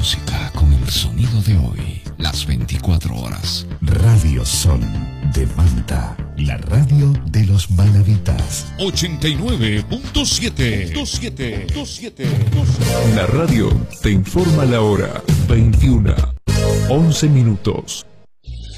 música con el sonido de hoy, las 24 horas. Radio Sol de Manta, la radio de los manavitas. 89.7. La radio te informa la hora. 21:11.